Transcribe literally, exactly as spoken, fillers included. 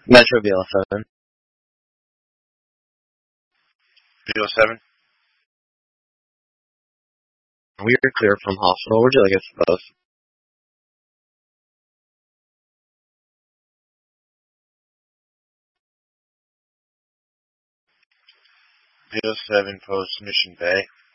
Metro B L seven. B L seven. We are clear from hospital. Where'd you like us to post? B L seven post Mission Bay.